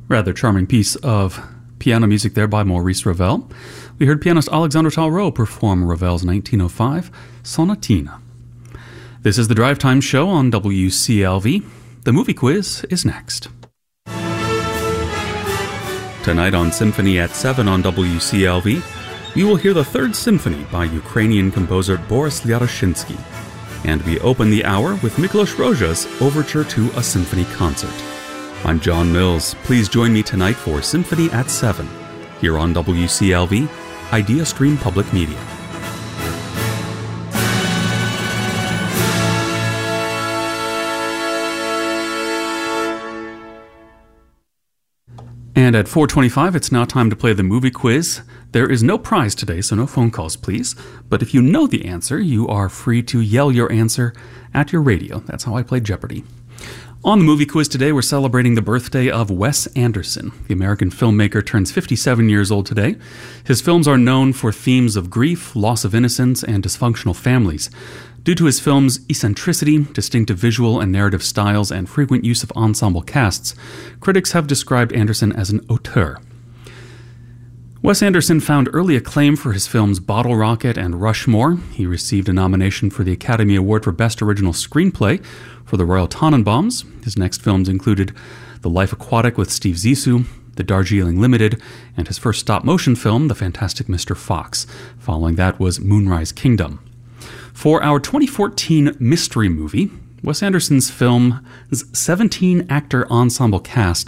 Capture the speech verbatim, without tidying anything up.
Rather charming piece of piano music there by Maurice Ravel. We heard pianist Alexandre Talreau perform Ravel's nineteen oh five Sonatina. This is the Drive Time Show on W C L V. The movie quiz is next. Tonight on Symphony at seven on W C L V, we will hear the Third Symphony by Ukrainian composer Boris Lyaroshinsky. And we open the hour with Miklos Rozsa's Overture to a Symphony Concert. I'm John Mills. Please join me tonight for Symphony at seven, here on W C L V, Idea Stream Public Media. And at four twenty-five, it's now time to play the movie quiz. There is no prize today, so no phone calls, please. But if you know the answer, you are free to yell your answer at your radio. That's how I play Jeopardy! On the movie quiz today, we're celebrating the birthday of Wes Anderson. The American filmmaker turns fifty-seven years old today. His films are known for themes of grief, loss of innocence, and dysfunctional families. Due to his films' eccentricity, distinctive visual and narrative styles, and frequent use of ensemble casts, critics have described Anderson as an auteur. Wes Anderson found early acclaim for his films Bottle Rocket and Rushmore. He received a nomination for the Academy Award for Best Original Screenplay for The Royal Tenenbaums. His next films included The Life Aquatic with Steve Zissou, The Darjeeling Limited, and his first stop-motion film, The Fantastic Mister Fox. Following that was Moonrise Kingdom. For our twenty fourteen mystery movie, Wes Anderson's film's seventeen-actor ensemble cast